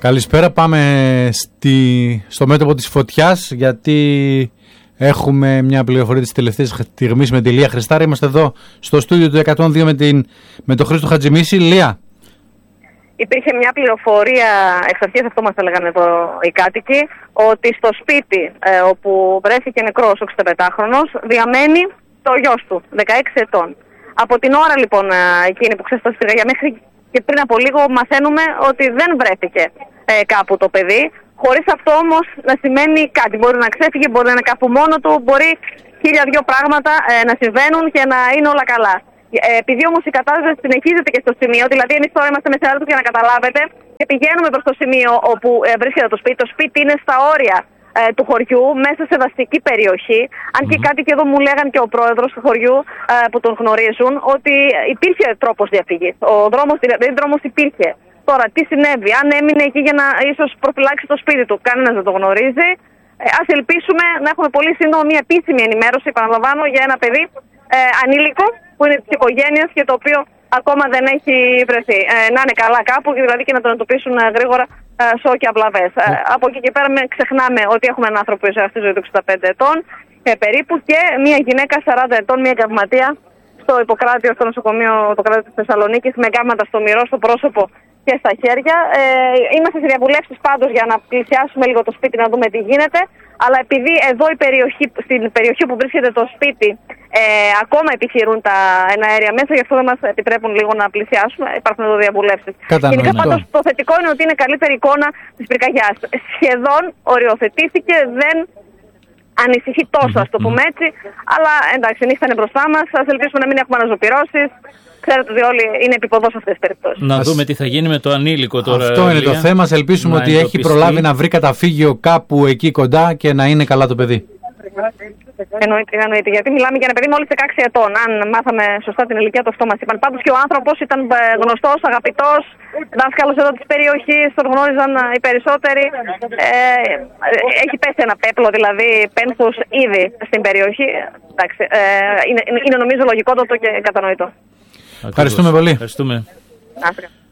Καλησπέρα, πάμε στο μέτωπο της φωτιάς, γιατί έχουμε μια πληροφορία της τελευταίας στιγμής με τη Λία Χριστάρα. Είμαστε εδώ στο στούντιο του 102 με τον Χρήστο Χατζημίση. Λία. Υπήρχε μια πληροφορία, εξ αρχής αυτό μας έλεγαν εδώ οι κάτοικοι, ότι στο σπίτι όπου βρέθηκε νεκρός ο 65χρονος διαμένει το γιος του, 16 ετών. Από την ώρα λοιπόν εκείνη που ξέσπασε στη πυρκαγιά μέχρι και πριν από λίγο μαθαίνουμε ότι δεν βρέθηκε κάπου το παιδί. Χωρίς αυτό όμως να σημαίνει κάτι. Μπορεί να ξέφυγε, μπορεί να είναι κάπου μόνο του, μπορεί 1002 πράγματα να συμβαίνουν και να είναι όλα καλά. Επειδή όμως η κατάσταση συνεχίζεται και στο σημείο, δηλαδή εμείς τώρα είμαστε με σειρά για να καταλάβετε και πηγαίνουμε προς το σημείο όπου βρίσκεται το σπίτι. Το σπίτι είναι στα όρια του χωριού, μέσα σε δαστική περιοχή. Αν και κάτι και εδώ μου λέγαν και ο πρόεδρος του χωριού που τον γνωρίζουν, ότι υπήρχε τρόπος διαφυγής. Ο δρόμος υπήρχε. Τώρα, τι συνέβη, αν έμεινε εκεί για να ίσως προφυλάξει το σπίτι του, κανένας δεν το γνωρίζει. Ας ελπίσουμε να έχουμε πολύ σύντομα μια επίσημη ενημέρωση, επαναλαμβάνω, για ένα παιδί ανήλικο που είναι της οικογένειας και το οποίο ακόμα δεν έχει βρεθεί. Να είναι καλά κάπου, δηλαδή και να τον εντοπίσουν γρήγορα σοκ και αυλαβές. Από εκεί και πέρα ξεχνάμε ότι έχουμε έναν άνθρωπο που ζει αυτή τη ζωή του 65 ετών περίπου και μια γυναίκα 40 ετών, μια εγκαυματία στο Ιπποκράτιο, στο νοσοκομείο Ιπποκράτιο της Θεσσαλονίκης, με εγκάμματα στο μυρό, στο πρόσωπο και στα χέρια. Είμαστε σε διαβουλεύσεις πάντως για να πλησιάσουμε λίγο το σπίτι, να δούμε τι γίνεται. Αλλά επειδή εδώ στην περιοχή που βρίσκεται το σπίτι ακόμα επιχειρούν τα εναέρια μέσα, γι' αυτό δεν μας επιτρέπουν λίγο να πλησιάσουμε. Υπάρχουν εδώ διαβουλεύσεις. Γενικά πάντως το θετικό είναι ότι είναι καλύτερη εικόνα της πυρκαγιάς. Σχεδόν οριοθετήθηκε, δεν ανησυχεί τόσο, ας το πούμε έτσι. Αλλά εντάξει, η νύχτα είναι μπροστά μας. Ας ελπίσουμε να μην έχουμε αναζωπυρώσεις. Ξέρετε ότι όλοι είναι επιποδός σε αυτές τις περιπτώσεις. Να δούμε τι θα γίνει με το ανήλικο τώρα. Αυτό είναι το θέμα. Ας ελπίσουμε ότι έχει προλάβει να βρει καταφύγιο κάπου εκεί κοντά και να είναι καλά το παιδί. Εννοείται. Γιατί μιλάμε για ένα παιδί μόλις 16 ετών. Αν μάθαμε σωστά την ηλικία του, αυτό μας είπαν. Πάντως και ο άνθρωπος ήταν γνωστός, αγαπητός, δάσκαλος εδώ της περιοχής, τον γνώριζαν οι περισσότεροι. Έχει πέσει ένα πέπλο, δηλαδή πένθους ήδη στην περιοχή. Εντάξει, είναι νομίζω λογικότατο και κατανοητό. Ευχαριστούμε πολύ. Ευχαριστούμε.